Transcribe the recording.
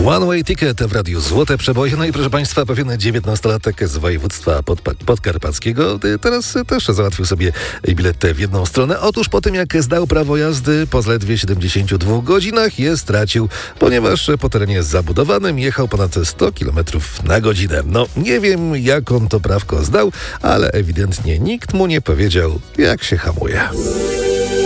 One Way Ticket w Radiu Złote Przeboje. No i proszę Państwa, pewien 19-latek z województwa podkarpackiego teraz też załatwił sobie bilet w jedną stronę. Otóż po tym, jak zdał prawo jazdy, po zaledwie 72 godzinach je stracił, ponieważ po terenie zabudowanym jechał ponad 100 km na godzinę. No, nie wiem, jak on to prawko zdał, ale ewidentnie nikt mu nie powiedział, jak się hamuje.